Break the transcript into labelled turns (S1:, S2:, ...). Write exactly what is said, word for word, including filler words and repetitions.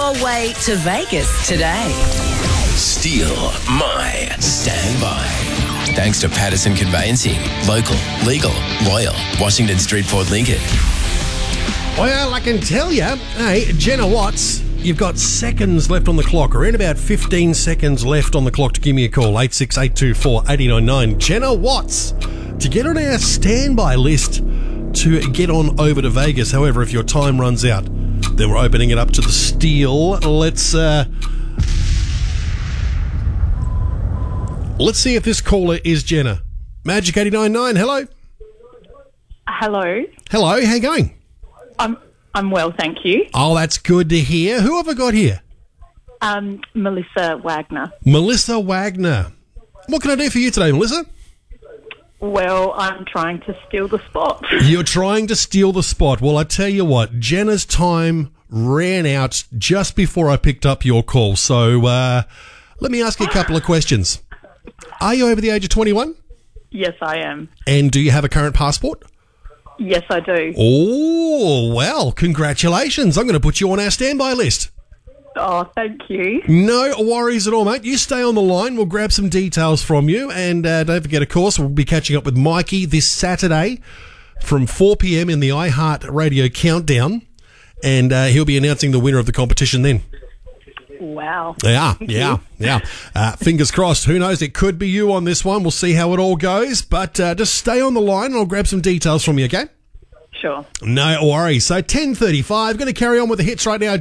S1: your way to Vegas today.
S2: Steal My Standby. Thanks to Patterson Conveyancing. Local, legal, loyal. Washington Street, Port Lincoln.
S3: Well, I can tell you, hey, Jenna Watts, you've got seconds left on the clock. Around about fifteen seconds left on the clock to give me a call. eight six eight two four, eight nine nine. Jenna Watts, to get on our standby list to get on over to Vegas. However, if your time runs out, then we're opening it up to the steal. Let's, uh... Let's see if this caller is Jenna. Magic eight nine nine, hello.
S4: Hello.
S3: Hello, how you going?
S4: I'm I'm well, thank you.
S3: Oh, that's good to hear. Who have I got here?
S4: Um, Melissa Wagner.
S3: Melissa Wagner. What can I do for you today, Melissa?
S4: Well, I'm trying to steal the spot.
S3: You're trying to steal the spot. Well, I tell you what, Jenna's time ran out just before I picked up your call. So uh, let me ask you a couple of questions. Are you over the age of twenty-one?
S4: Yes, I am.
S3: And do you have a current passport?
S4: Yes, I do.
S3: Oh, well, congratulations. I'm going to put you on our standby list.
S4: Oh, thank you.
S3: No worries at all, mate. You stay on the line. We'll grab some details from you. And uh, don't forget, of course, we'll be catching up with Mikey this Saturday from four p.m. in the iHeart Radio Countdown. And uh, he'll be announcing the winner of the competition then.
S4: Wow.
S3: Yeah,
S4: Thank
S3: yeah,
S4: you.
S3: yeah. Uh, fingers crossed. Who knows? It could be you on this one. We'll see how it all goes. But uh, just stay on the line and I'll grab some details from you, okay?
S4: Sure.
S3: No worries. So ten thirty-five. Going to carry on with the hits right now.